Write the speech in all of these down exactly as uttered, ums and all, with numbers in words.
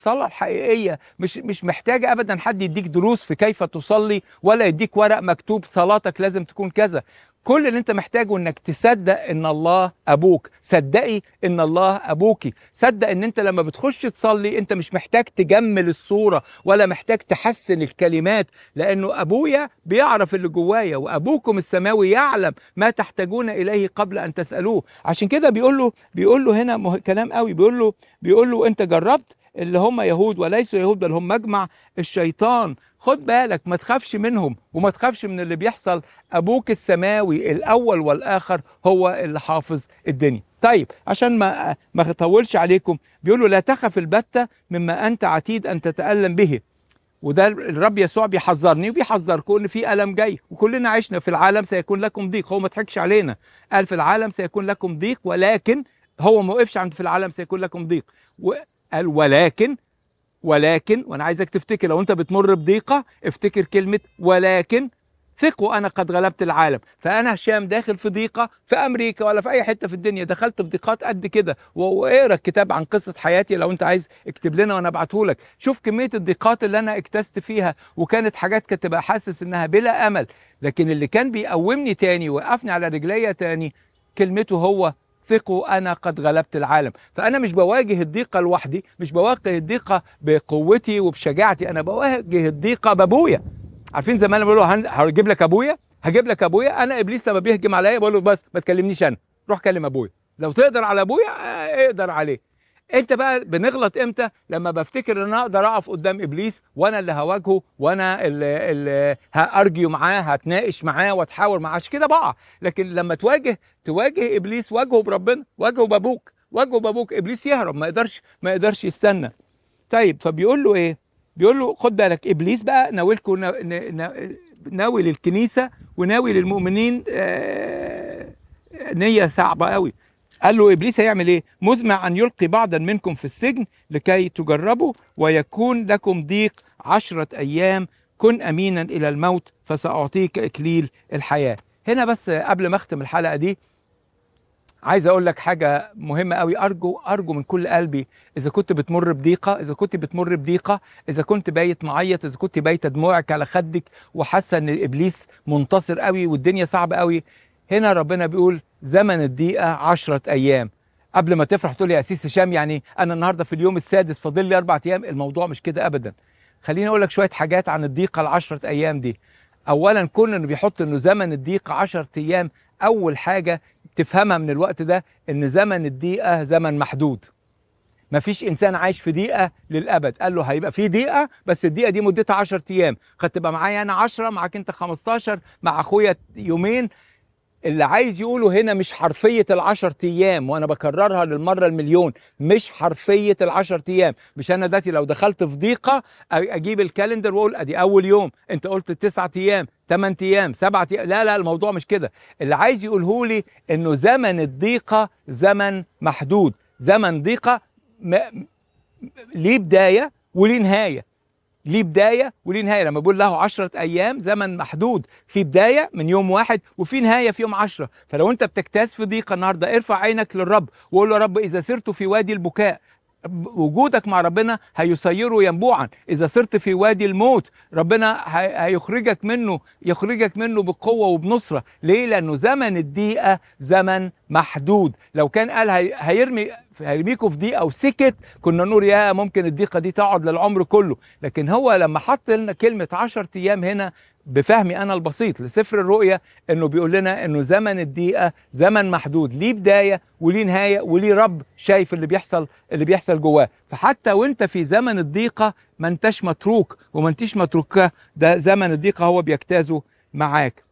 الصلاة الحقيقية مش مش محتاجة أبدا حد يديك دروس في كيف تصلي، ولا يديك ورق مكتوب صلاتك لازم تكون كذا. كل اللي انت محتاجه انك تصدق ان الله ابوك، صدقي ان الله ابوكي، صدق ان انت لما بتخش تصلي انت مش محتاج تجمل الصورة ولا محتاج تحسن الكلمات، لانه ابويا بيعرف اللي جوايا وابوكم السماوي يعلم ما تحتاجون اليه قبل ان تسألوه. عشان كده بيقول له بيقول له هنا مه... كلام قوي، بيقول له بيقول له انت جربت اللي هم يهود وليسوا يهود بل هم مجمع الشيطان. خد بالك ما تخافش منهم وما تخافش من اللي بيحصل، أبوك السماوي الأول والآخر هو اللي حافظ الدنيا. طيب عشان ما ما اطولش عليكم، بيقول له لا تخف البتة مما أنت عتيد أن تتألم به. وده الرب يسوع بيحذرني وبيحذركم ان في ألم جاي، وكلنا عشنا في العالم سيكون لكم ضيق. هو ما ضحكش علينا، قال في العالم سيكون لكم ضيق، ولكن هو ما وقفش عند في العالم سيكون لكم ضيق، وقال ولكن ولكن وانا عايزك تفتكر لو انت بتمر بضيقه افتكر كلمه ولكن، ثقوا انا قد غلبت العالم. فانا هشام داخل في ضيقه في امريكا ولا في اي حته في الدنيا، دخلت في ضيقات قد كده، واقرا الكتاب عن قصه حياتي لو انت عايز اكتب لنا وانا ابعته لك. شوف كميه الضيقات اللي انا اكتست فيها، وكانت حاجات كنت تبقى حاسس انها بلا امل، لكن اللي كان بيقومني تاني ووقفني على رجليا تاني كلمته هو ثقوا أنا قد غلبت العالم. فأنا مش بواجه الضيقة لوحدي، مش بواجه الضيقة بقوتي وبشجاعتي، أنا بواجه الضيقة بأبويا. عارفين زمان بيقولوا هجيب لك أبويا، هجيب لك أبويا. أنا إبليس لما بيهجم عليا بقول له بس ما تكلمنيش، أنا روح كلم أبويا، لو تقدر على أبويا اقدر عليه. انت بقى بنغلط امتى؟ لما بفتكر ان انا اقدر اقف قدام ابليس وانا اللي هواجهه وانا اللي, اللي هارجيو معاه، هتناقش معاه واتحاور معاه، عشان كده بقع. لكن لما تواجه تواجه ابليس واجهه بربنا، واجهه بابوك، واجهه بابوك، ابليس يهرب، ما يقدرش ما يقدرش يستنى. طيب فبيقول له ايه؟ بيقول له خد بالك ابليس بقى ناولكم ناوي للكنيسه وناوي للمؤمنين آه نيه صعبه قوي. قال له ابليس هيعمل ايه؟ مزمع ان يلقي بعضا منكم في السجن لكي تجربوا ويكون لكم ضيق عشرة ايام، كن امينا الى الموت فساعطيك اكليل الحياه. هنا بس قبل ما اختم الحلقه دي عايز اقول لك حاجه مهمه قوي. ارجو ارجو من كل قلبي، اذا كنت بتمر بضيقه، اذا كنت بتمر بضيقه، اذا كنت بايت معيط، اذا كنت بايته دموعك على خدك وحاسه ان ابليس منتصر قوي والدنيا صعبه قوي، هنا ربنا بيقول زمن الضيقه عشرة ايام. قبل ما تفرح تقول يا اسيس هشام يعني انا النهارده في اليوم السادس فاضل لي اربع ايام، الموضوع مش كده ابدا. خليني اقول لك شويه حاجات عن الضيقه العشرة ايام دي. اولا كون انه بيحط انه زمن الضيقه عشرة ايام، اول حاجه تفهمها من الوقت ده ان زمن الضيقه زمن محدود. مفيش انسان عايش في ضيقه للابد، قال له هيبقى في ضيقه بس الضيقه دي مدتها عشرة ايام، قد تبقى معايا انا عشرة، معاك انت خمستاشر، مع اخويا يومين. اللي عايز يقوله هنا مش حرفية العشر ايام، وانا بكررها للمرة المليون، مش حرفية العشر ايام. مش انا دلوقتي لو دخلت في ضيقة اجيب الكالندر واقول ادي اول يوم، انت قلت تسعة ايام، تمن ايام، سبعة ايام. لا لا الموضوع مش كده. اللي عايز يقوله لي انه زمن الضيقة زمن محدود، زمن ضيقة م... ليه بداية وليه نهاية، ليه بداية وليه نهاية. لما بقول له عشرة أيام زمن محدود، في بداية من يوم واحد وفي نهاية في يوم عشرة. فلو أنت بتجتاز في ضيقة النهاردة ارفع عينك للرب وقول له يا رب إذا سرت في وادي البكاء، وجودك مع ربنا هيسيره ينبوعا. إذا سرت في وادي الموت ربنا هيخرجك منه، يخرجك منه بقوة وبنصرة. ليه؟ لأنه زمن الضيقة زمن محدود. لو كان قال هيرمي هيرميكوا في ضيقة وسكت كنا نقول يا ممكن الضيقة دي تقعد للعمر كله. لكن هو لما حط لنا كلمة عشرة أيام هنا بفهمي أنا البسيط لسفر الرؤيا، إنه بيقول لنا إنه زمن الضيقة زمن محدود، ليه بداية وليه نهاية وليه رب شايف اللي بيحصل اللي بيحصل جواه. فحتى وانت في زمن الضيقة ما انتش متروك وما انتش متروكة، ده زمن الضيقة هو بيجتازه معاك.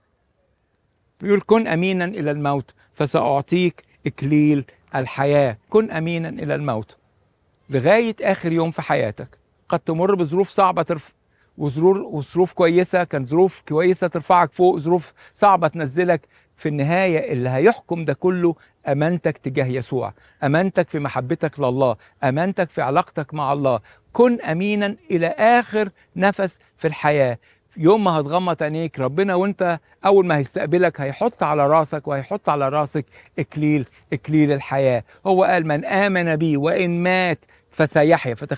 بيقول كن أمينا إلى الموت فسأعطيك إكليل الحياة. كن أمينا إلى الموت لغاية آخر يوم في حياتك. قد تمر بظروف صعبة ترف وظروف وظروف كويسة، كان ظروف كويسة ترفعك فوق، ظروف صعبة تنزلك. في النهاية اللي هيحكم ده كله أمانتك تجاه يسوع، أمانتك في محبتك لله، أمانتك في علاقتك مع الله. كن أمينا إلى آخر نفس في الحياة. يوم ما هتغمض عينيك ربنا وانت اول ما هيستقبلك هيحط على راسك وهيحط على راسك اكليل اكليل الحياة. هو قال من آمن بي وإن مات فسيحيا.